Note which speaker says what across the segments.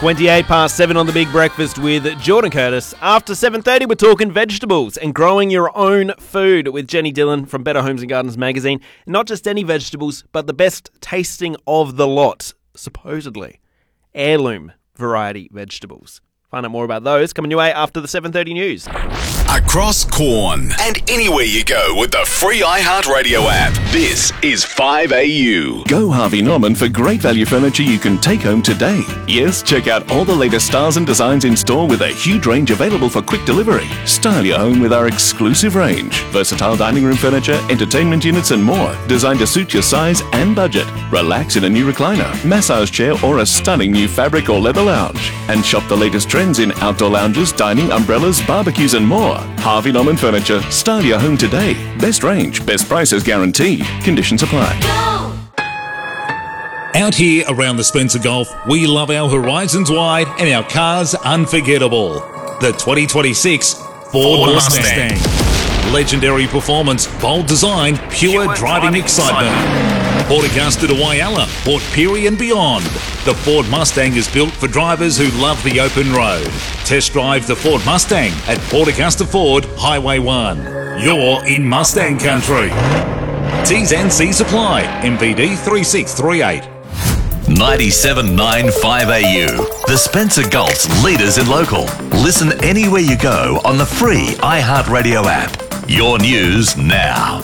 Speaker 1: 28 past 7 on The Big Breakfast with Jordan Curtis. After 7:30, we're talking vegetables and growing your own food with Jenny Dillon from Better Homes and Gardens magazine. Not just any vegetables, but the best tasting of the lot, supposedly. Heirloom variety vegetables. Find out more about those coming your way after the 7:30 news.
Speaker 2: Across Corn and anywhere you go with the free iHeartRadio app. This is 5AU.
Speaker 3: Go Harvey Norman for great value furniture you can take home today. Yes, check out all the latest styles and designs in store with a huge range available for quick delivery. Style your home with our exclusive range. Versatile dining room furniture, entertainment units and more. Designed to suit your size and budget. Relax in a new recliner, massage chair or a stunning new fabric or leather lounge. And shop the latest trends in outdoor lounges, dining, umbrellas, barbecues and more. Harvey Norman Furniture. Style your home today. Best range, best prices guaranteed. Conditions apply.
Speaker 4: Out here around the Spencer Gulf, we love our horizons wide and our cars unforgettable. The 2026 Ford Mustang. Legendary performance, bold design, pure driving excitement. Port Augusta to Whyalla, Port Pirie and beyond. The Ford Mustang is built for drivers who love the open road. Test drive the Ford Mustang at Port Augusta Ford, Highway 1. You're in Mustang country. T's and C's apply. MVD 3638.
Speaker 2: 97.9 5AU. The Spencer Gulf's leaders in local. Listen anywhere you go on the free iHeartRadio app. Your news now.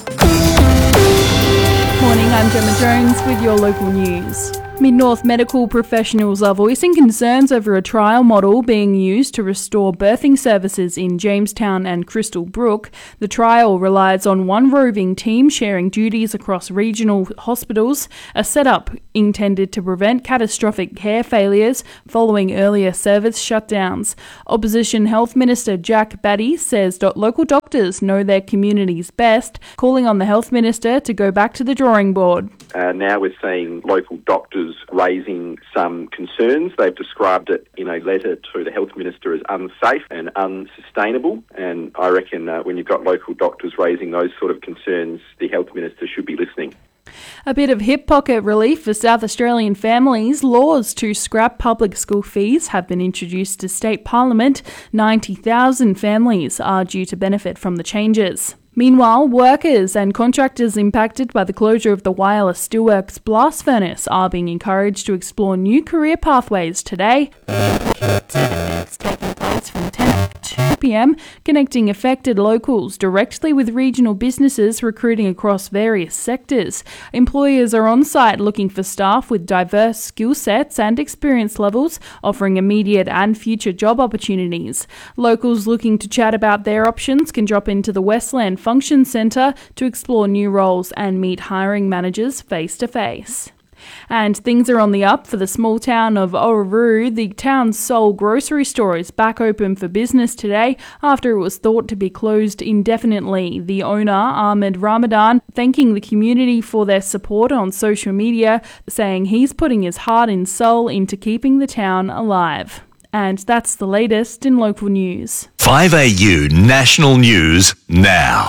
Speaker 5: Morning, I'm Gemma Jones with your local news. Mid-North medical professionals are voicing concerns over a trial model being used to restore birthing services in Jamestown and Crystal Brook. The trial relies on one roving team sharing duties across regional hospitals, a setup intended to prevent catastrophic care failures following earlier service shutdowns. Opposition Health Minister Jack Batty says local doctors know their communities best, calling on the Health Minister to go back to the drawing board.
Speaker 6: Now we're seeing local doctors raising some concerns. They've described it in a letter to the Health Minister as unsafe and unsustainable. And I reckon when you've got local doctors raising those sort of concerns, the Health Minister should be listening.
Speaker 5: A bit of hip pocket relief for South Australian families. Laws to scrap public school fees have been introduced to state parliament. 90,000 families are due to benefit from the changes. Meanwhile, workers and contractors impacted by the closure of the Whyalla Steelworks blast furnace are being encouraged to explore new career pathways today. It's taking place from 10 to 2 p.m, connecting affected locals directly with regional businesses recruiting across various sectors. Employers are on site looking for staff with diverse skill sets and experience levels, offering immediate and future job opportunities. Locals looking to chat about their options can drop into the Westland Function Centre to explore new roles and meet hiring managers face to face. And things are on the up for the small town of Orroroo. The town's sole grocery store is back open for business today after it was thought to be closed indefinitely. The owner, Ahmed Ramadan, thanking the community for their support on social media, saying he's putting his heart and soul into keeping the town alive. And that's the latest in local news.
Speaker 2: 5AU National News now.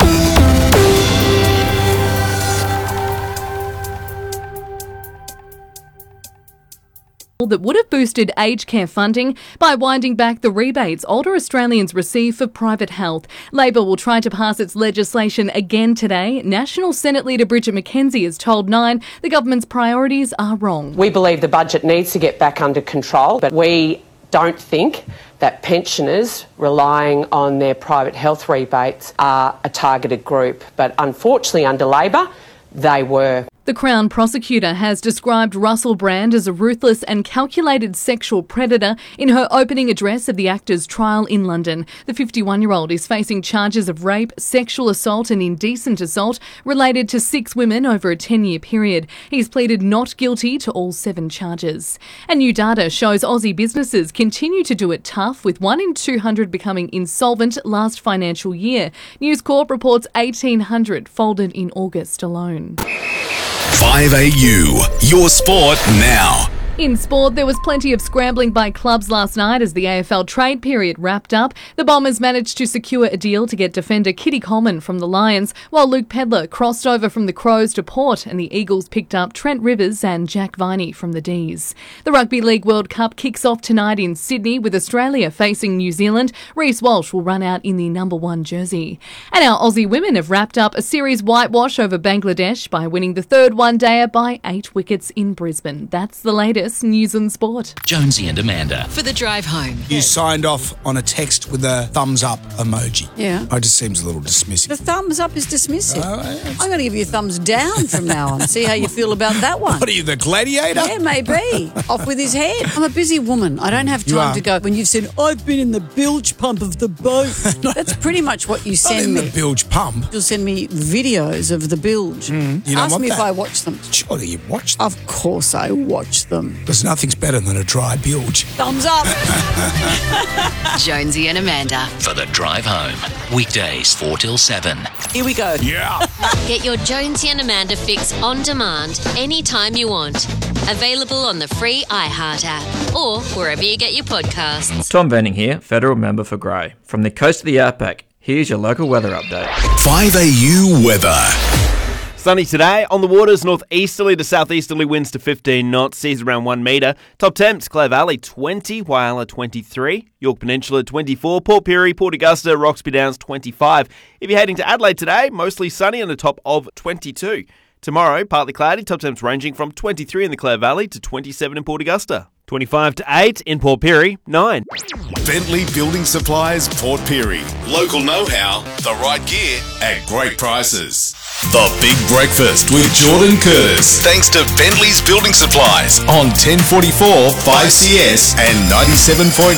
Speaker 7: That would have boosted aged care funding by winding back the rebates older Australians receive for private health. Labor will try to pass its legislation again today. National Senate Leader Bridget McKenzie has told Nine the government's priorities are wrong.
Speaker 8: We believe the budget needs to get back under control, but we don't think that pensioners relying on their private health rebates are a targeted group. But unfortunately, under Labor, they were.
Speaker 7: The Crown prosecutor has described Russell Brand as a ruthless and calculated sexual predator in her opening address of the actor's trial in London. The 51-year-old is facing charges of rape, sexual assault and indecent assault related to 6 women over a 10-year period. He's pleaded not guilty to all 7 charges. And new data shows Aussie businesses continue to do it tough, with 1 in 200 becoming insolvent last financial year. News Corp reports 1,800 folded in August alone.
Speaker 2: 5AU, your sport now.
Speaker 7: In sport, there was plenty of scrambling by clubs last night as the AFL trade period wrapped up. The Bombers managed to secure a deal to get defender Kitty Coleman from the Lions, while Luke Pedler crossed over from the Crows to Port, and the Eagles picked up Trent Rivers and Jack Viney from the D's. The Rugby League World Cup kicks off tonight in Sydney with Australia facing New Zealand. Reece Walsh will run out in the number 1 jersey. And our Aussie women have wrapped up a series whitewash over Bangladesh by winning the third one-dayer by 8 wickets in Brisbane. That's the latest news and sport.
Speaker 2: Jonesy and Amanda.
Speaker 9: For the drive home.
Speaker 10: You signed off on a text with a thumbs up emoji.
Speaker 9: Yeah.
Speaker 10: It just seems a little dismissive.
Speaker 9: The thumbs up is dismissive. I'm going to give you a thumbs down from now on. See how you feel about that one.
Speaker 10: What are you, the gladiator?
Speaker 9: Yeah, maybe. Off with his head. I'm a busy woman. I don't have time to go. When you've said, I've been in the bilge pump of the boat. That's pretty much what you send me.
Speaker 10: The bilge pump?
Speaker 9: You'll send me videos of the bilge.
Speaker 10: You don't
Speaker 9: Ask
Speaker 10: want
Speaker 9: me
Speaker 10: that.
Speaker 9: if I watch them.
Speaker 10: Surely you watch them.
Speaker 9: Of course I watch them.
Speaker 10: Because nothing's better than a dry bilge.
Speaker 9: Thumbs up.
Speaker 11: Jonesy and Amanda.
Speaker 2: For the drive home. Weekdays 4 till 7.
Speaker 9: Here we go.
Speaker 10: Yeah.
Speaker 11: Get your Jonesy and Amanda fix on demand anytime you want. Available on the free iHeart app or wherever you get your podcasts.
Speaker 12: Tom Benning here, Federal Member for Grey. From the coast of the Outback, here's your local weather update.
Speaker 2: 5AU weather.
Speaker 1: Sunny today. On the waters, northeasterly to southeasterly winds to 15 knots, seas around 1 metre. Top temps, Clare Valley 20, Whyalla 23, York Peninsula 24, Port Pirie, Port Augusta, Roxby Downs 25. If you're heading to Adelaide today, mostly sunny and a top of 22. Tomorrow, partly cloudy, top temps ranging from 23 in the Clare Valley to 27 in Port Augusta. 25 to 8 in Port Pirie, 9.
Speaker 13: Bentley Building Supplies, Port Pirie. Local know-how, the right gear at great prices. The Big Breakfast with Jordan Curtis. Thanks to Bentley's Building Supplies on 1044 5CS and 97.9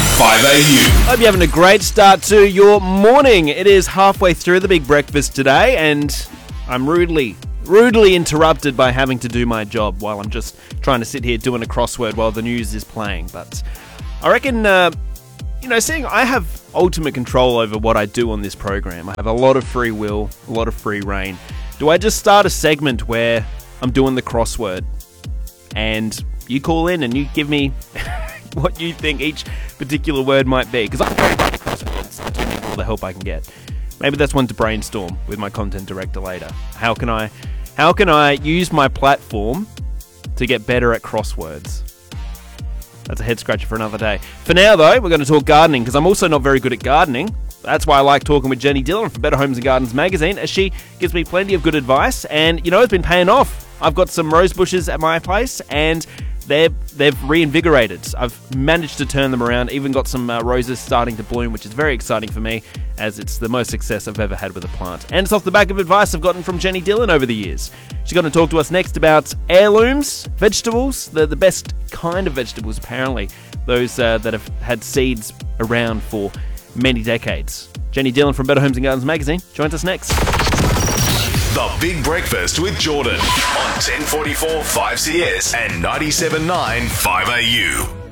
Speaker 13: 5AU.
Speaker 1: Hope you're having a great start to your morning. It is halfway through the Big Breakfast today, and I'm rudely interrupted by having to do my job while I'm just trying to sit here doing a crossword while the news is playing. But I reckon, seeing I have ultimate control over what I do on this program. I have a lot of free will, a lot of free reign. Do I just start a segment where I'm doing the crossword and you call in and you give me what you think each particular word might be? Because I'm very bad at crosswords. I do need all the help I can get. Maybe that's one to brainstorm with my content director later. How can I use my platform to get better at crosswords? That's a head scratcher for another day. For now, though, we're going to talk gardening because I'm also not very good at gardening. That's why I like talking with Jenny Dillon from Better Homes and Gardens magazine, as she gives me plenty of good advice. And, it's been paying off. I've got some rose bushes at my place, and they've reinvigorated. I've managed to turn them around, even got some roses starting to bloom, which is very exciting for me, as it's the most success I've ever had with a plant. And it's off the back of advice I've gotten from Jenny Dillon over the years. She's going to talk to us next about heirlooms, vegetables, the best kind of vegetables, apparently, those that have had seeds around for many decades. Jenny Dillon from Better Homes and Gardens magazine joins us next.
Speaker 13: The Big Breakfast with Jordan on 1044 5CS and 97.9 5AU.